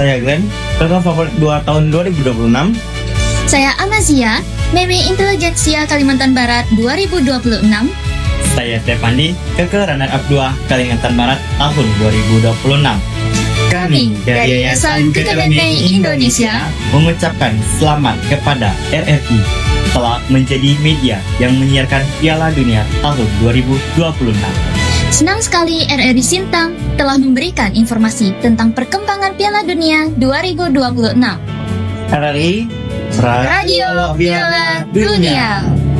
Saya Glenn, kakak favorit 2 tahun 2026. Saya Amazia, Meme Intelijensia Kalimantan Barat 2026. Saya Stefandi, kakak runner-up 2 Kalimantan Barat tahun 2026. Kami dari Yayasan KKBMI Indonesia mengucapkan selamat kepada RRI telah menjadi media yang menyiarkan Piala Dunia tahun 2026. senang sekali RRI Sintang telah memberikan informasi tentang perkembangan Piala Dunia 2026. RRI Radio Piala Dunia.